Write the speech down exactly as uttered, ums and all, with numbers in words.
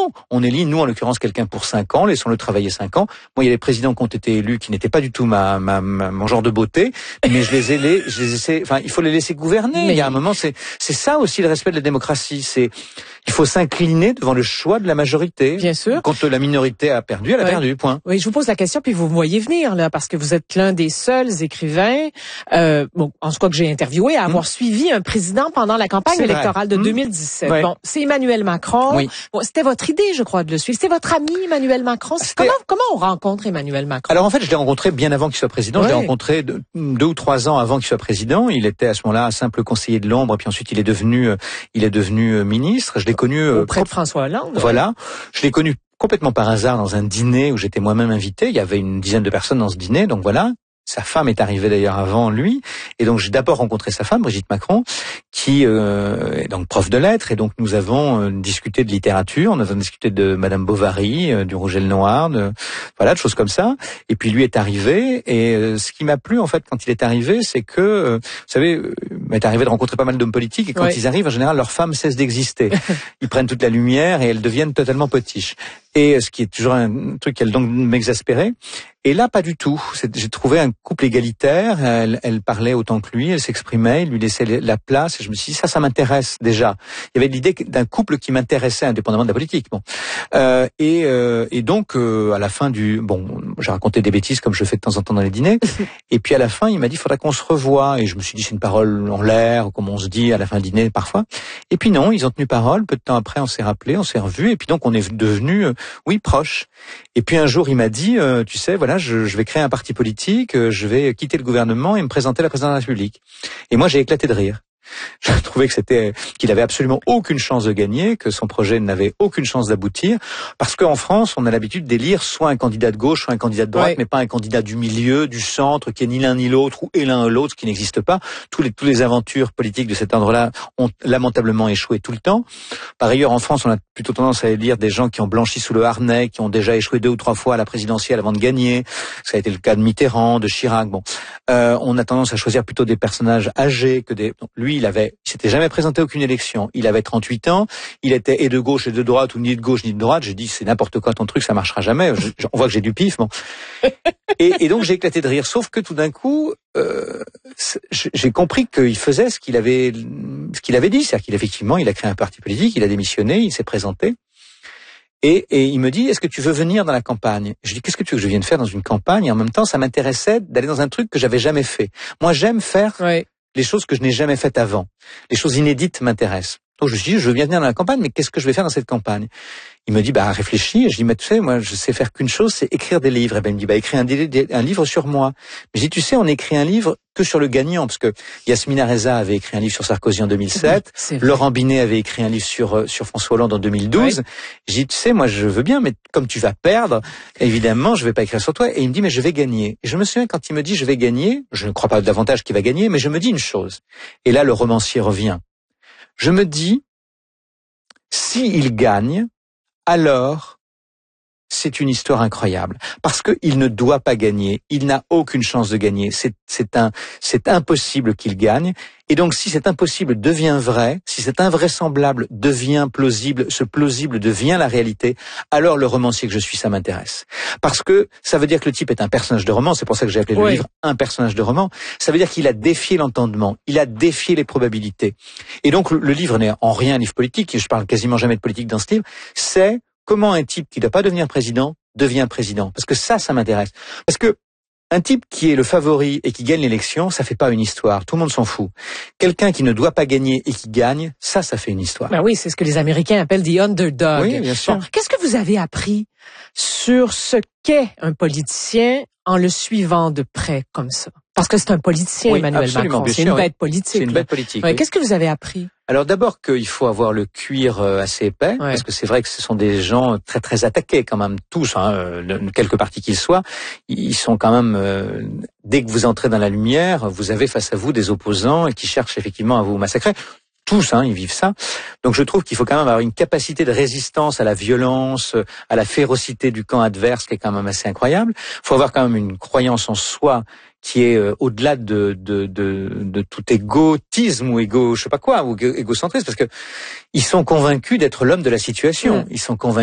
non, on élit, nous en l'occurrence, quelqu'un pour cinq ans, laissons-le travailler cinq ans. Moi, il y a des présidents qui ont été élus qui n'étaient pas du tout ma, ma, ma mon genre de beauté, mais je les ai, les, je les ai, enfin, il faut les laisser gouverner. Mais... Il y a un moment, c'est c'est ça aussi le respect de la démocratie, c'est il faut s'incliner devant le choix de la majorité. Bien sûr. Quand la minorité a perdu, elle a ouais. perdu, point. Oui, je vous pose la question, puis vous me voyez venir, là, parce que vous êtes l'un des seuls écrivains, euh, bon, en tout cas que j'ai interviewé, à avoir mmh. suivi un président pendant la campagne c'est électorale vrai. de mmh. deux mille dix-sept. Ouais. Bon, c'est Emmanuel Macron. Oui. Bon, c'était votre idée, je crois, de le suivre. C'était votre ami, Emmanuel Macron. Comment, comment on rencontre Emmanuel Macron? Alors, en fait, je l'ai rencontré bien avant qu'il soit président. Ouais. Je l'ai rencontré deux, deux ou trois ans avant qu'il soit président. Il était à ce moment-là un simple conseiller de l'ombre, puis ensuite il est devenu, il est devenu ministre. Je l'ai connu auprès de François Hollande. Voilà. Ouais. Je l'ai connu complètement par hasard dans un dîner où j'étais moi-même invité. Il y avait une dizaine de personnes dans ce dîner, donc voilà. Sa femme est arrivée d'ailleurs avant lui, et donc j'ai d'abord rencontré sa femme, Brigitte Macron, qui euh, est donc prof de lettres, et donc nous avons euh, discuté de littérature, nous avons discuté de Madame Bovary, euh, du Rouge et le Noir, de voilà, de choses comme ça. Et puis lui est arrivé, et euh, ce qui m'a plu en fait quand il est arrivé, c'est que, euh, vous savez, euh, il m'est arrivé de rencontrer pas mal d'hommes politiques, et quand ouais. ils arrivent, en général, leurs femmes cessent d'exister. Ils prennent toute la lumière et elles deviennent totalement potiches. Et ce qui est toujours un truc qui a donc m'exaspérer. Et là, pas du tout. C'est, j'ai trouvé un couple égalitaire. Elle, elle parlait autant que lui, elle s'exprimait, il lui laissait la place. Et je me suis dit, ça, ça m'intéresse déjà. Il y avait l'idée d'un couple qui m'intéressait, indépendamment de la politique. Bon, euh, et, euh, et donc euh, à la fin du, bon, j'ai raconté des bêtises comme je fais de temps en temps dans les dîners. Et puis à la fin, il m'a dit, il faudra qu'on se revoie. Et je me suis dit, c'est une parole en l'air, comme on se dit à la fin du dîner parfois. Et puis non, ils ont tenu parole. Peu de temps après, on s'est rappelé, on s'est revus. Et puis donc, on est devenus euh, oui, proche. Et puis un jour, il m'a dit, euh, tu sais, voilà, je, je vais créer un parti politique, euh, je vais quitter le gouvernement et me présenter à la présidence de la République. Et moi, j'ai éclaté de rire. Je trouvais que c'était qu'il avait absolument aucune chance de gagner, que son projet n'avait aucune chance d'aboutir, parce qu'en France, on a l'habitude d'élire soit un candidat de gauche, soit un candidat de droite, ouais. mais pas un candidat du milieu, du centre, qui est ni l'un ni l'autre, ou et l'un ou l'autre, qui n'existe pas. Tous les, tous les aventures politiques de cet ordre-là ont lamentablement échoué tout le temps. Par ailleurs, en France, on a plutôt tendance à élire des gens qui ont blanchi sous le harnais, qui ont déjà échoué deux ou trois fois à la présidentielle avant de gagner. Ça a été le cas de Mitterrand, de Chirac. Bon, euh, on a tendance à choisir plutôt des personnages âgés que des. Donc, lui, il avait, il s'était jamais présenté à aucune élection. Il avait trente-huit ans. Il était et de gauche et de droite, ou ni de gauche ni de droite. J'ai dit, c'est n'importe quoi ton truc, ça marchera jamais. Je, on voit que j'ai du pif. Bon. Et, et donc j'ai éclaté de rire. Sauf que tout d'un coup, euh, j'ai compris qu'il faisait ce qu'il avait, ce qu'il avait dit, c'est-à-dire qu'il effectivement, il a créé un parti politique, il a démissionné, il s'est présenté. Et, et il me dit, est-ce que tu veux venir dans la campagne? Je dis, qu'est-ce que tu veux que je vienne faire dans une campagne? Et en même temps, ça m'intéressait d'aller dans un truc que j'avais jamais fait. Moi, j'aime faire ouais. les choses que je n'ai jamais faites avant. Les choses inédites m'intéressent. Donc je me suis dit, je veux bien venir dans la campagne, mais qu'est-ce que je vais faire dans cette campagne? Il me dit, bah réfléchis. Et je dis, mais tu sais, moi, je sais faire qu'une chose, c'est écrire des livres. Et ben il me dit, bah écris un, un livre sur moi. Mais je dis, tu sais, on écrit un livre que sur le gagnant, parce que Yasmina Reza avait écrit un livre sur Sarkozy en deux mille sept, oui, Laurent Binet avait écrit un livre sur sur François Hollande en deux mille douze. Oui. Je dis, tu sais, moi, je veux bien, mais comme tu vas perdre, évidemment, je vais pas écrire sur toi. Et il me dit, mais je vais gagner. Et je me souviens quand il me dit, je vais gagner, je ne crois pas davantage qu'il va gagner, mais je me dis une chose. Et là, le romancier revient. Je me dis, s'il gagne, alors c'est une histoire incroyable. Parce qu'il ne doit pas gagner. Il n'a aucune chance de gagner. C'est, c'est un, c'est impossible qu'il gagne. Et donc, si cet impossible devient vrai, si cet invraisemblable devient plausible, ce plausible devient la réalité, alors le romancier que je suis, ça m'intéresse. Parce que ça veut dire que le type est un personnage de roman. C'est pour ça que j'ai appelé le oui. livre un personnage de roman. Ça veut dire qu'il a défié l'entendement. Il a défié les probabilités. Et donc, le, le livre n'est en rien un livre politique. Je parle quasiment jamais de politique dans ce livre. C'est comment un type qui ne doit pas devenir président devient président. Parce que ça, ça m'intéresse. Parce que un type qui est le favori et qui gagne l'élection, ça fait pas une histoire. Tout le monde s'en fout. Quelqu'un qui ne doit pas gagner et qui gagne, ça, ça fait une histoire. Ben oui, c'est ce que les Américains appellent the underdog. Oui, bien sûr. Bon, qu'est-ce que vous avez appris sur ce qu'est un politicien en le suivant de près comme ça? Parce que c'est un politicien, oui, Emmanuel Macron. C'est une bête politique. C'est une bête politique. Ouais, oui. Qu'est-ce que vous avez appris? Alors d'abord qu'il faut avoir le cuir assez épais, ouais. parce que c'est vrai que ce sont des gens très très attaqués quand même, tous, hein, quelque parti qu'ils soient. Ils sont quand même, euh, dès que vous entrez dans la lumière, vous avez face à vous des opposants qui cherchent effectivement à vous massacrer. Tous, hein, ils vivent ça. Donc je trouve qu'il faut quand même avoir une capacité de résistance à la violence, à la férocité du camp adverse qui est quand même assez incroyable. Il faut avoir quand même une croyance en soi qui est euh, au-delà de, de, de, de tout égotisme ou égo, je sais pas quoi, ou égocentrisme, parce que ils sont convaincus d'être l'homme de la situation. Mmh. Ils sont convaincus